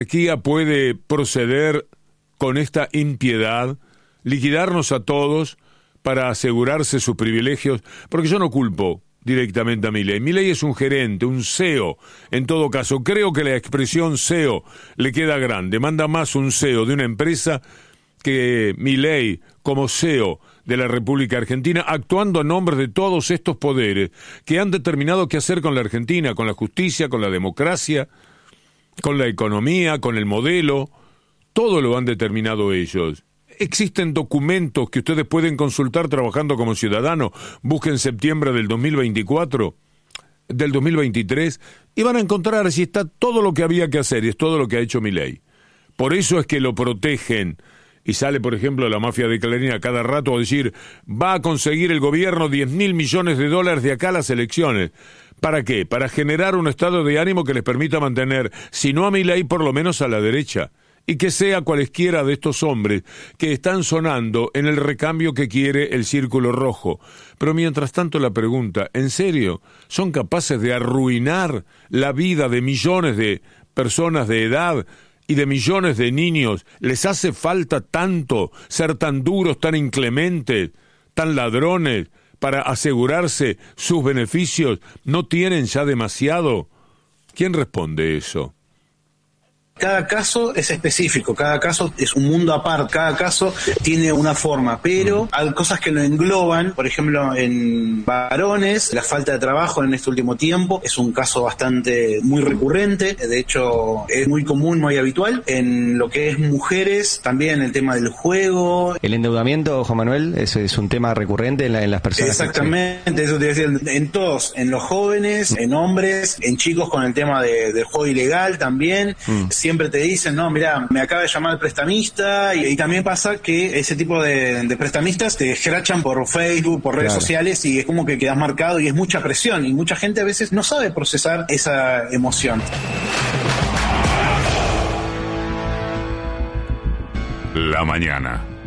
Kia puede proceder con esta impiedad, liquidarnos a todos para asegurarse sus privilegios, porque yo no culpo directamente a Milei. Milei es un gerente, un CEO, en todo caso. Creo que la expresión CEO le queda grande. Manda más un CEO de una empresa que Milei como CEO de la República Argentina, actuando a nombre de todos estos poderes que han determinado qué hacer con la Argentina, con la justicia, con la democracia, con la economía, con el modelo. Todo lo han determinado ellos. Existen documentos que ustedes pueden consultar trabajando como ciudadano. Busquen septiembre del 2024, del 2023, y van a encontrar si está todo lo que había que hacer, y es todo lo que ha hecho Milei. Por eso es que lo protegen. Y sale, por ejemplo, la mafia de Clarín a cada rato a decir, va a conseguir el gobierno 10.000 millones de dólares de acá a las elecciones. ¿Para qué? Para generar un estado de ánimo que les permita mantener, si no a Milei, por lo menos a la derecha. Y que sea cualesquiera de estos hombres que están sonando en el recambio que quiere el Círculo Rojo. Pero mientras tanto la pregunta, ¿en serio son capaces de arruinar la vida de millones de personas de edad y de millones de niños? ¿Les hace falta tanto ser tan duros, tan inclementes, tan ladrones para asegurarse sus beneficios? ¿No tienen ya demasiado? ¿Quién responde eso? Cada caso es específico, cada caso es un mundo aparte, cada caso tiene una forma, pero hay cosas que lo engloban. Por ejemplo, en varones, la falta de trabajo en este último tiempo es un caso muy recurrente, de hecho es muy común, muy habitual. En lo que es mujeres, también el tema del juego. El endeudamiento, Juan Manuel, es un tema recurrente en las personas. Exactamente, eso te decía, en todos, en los jóvenes, en hombres, en chicos con el tema del juego ilegal también. Siempre te dicen, no, mirá, me acaba de llamar el prestamista, y también pasa que ese tipo de prestamistas te escrachan por Facebook, por redes sociales, y es como que quedas marcado y es mucha presión, y mucha gente a veces no sabe procesar esa emoción. La mañana.